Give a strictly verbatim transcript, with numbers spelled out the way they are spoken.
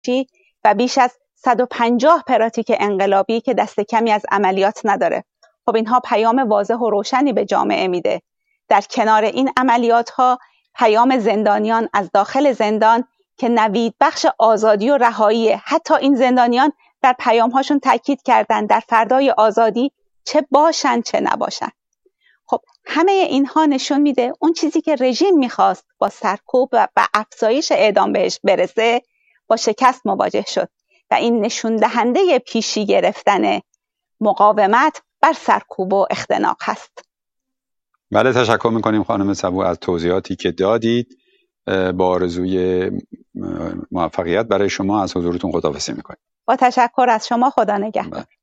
بهداشتی و بیش از صد و پنجاه پراتیک انقلابی که دست کمی از عملیات نداره. خب اینها پیام واضح و روشنی به جامعه میده. در کنار این عملیات ها پیام زندانیان از داخل زندان که نوید بخش آزادی و رهایی، حتی این زندانیان در پیام هاشون تاکید کردن در فردای آزادی چه باشن چه نباشن. خب همه اینها نشون میده اون چیزی که رژیم میخواست با سرکوب و افزایش اعدام بهش برسه با شکست مواجه شد و این نشون دهنده پیشی گرفتن مقاومت بر سرکوب و اختناق هست. بله، تشکر میکنیم خانم صبوح از توضیحاتی که دادید. با آرزوی موفقیت برای شما از حضورتون خداحافظی میکنیم. با تشکر از شما، خدا نگهدار.